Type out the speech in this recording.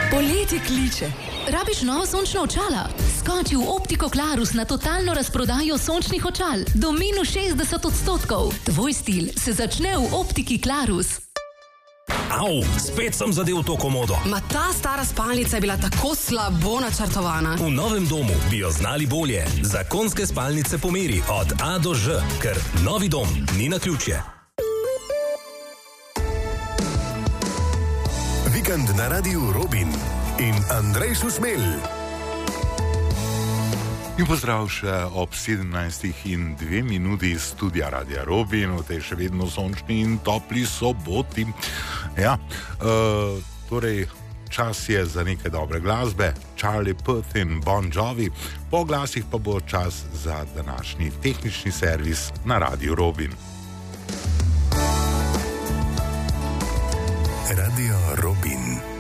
Poletje kliče. Rabiš novo sončno očala? Skoči v Optiko Klarus na totalno razprodajo sončnih očal. Do minus 60%. Tvoj stil se začne v Optiki Klarus. Au, spet sem zadev to komodo. Ma ta stara spalnica je bila tako slabo načrtovana. V novem domu bi jo znali bolje. Zakonske spalnice po meri od A do Ž, ker novi dom ni naključje. Vikend na Radiu Robin in Andrej Šušmelj. In pozdrav še ob 17:02 iz studia Radia Robin v tej še vedno sončni in topli soboti. Ja, torej čas je za nekaj dobre glasbe, Charlie Puth in Bon Jovi, po glasih pa bo čas za današnji tehnični servis na Radiu Robin. Radio Robin.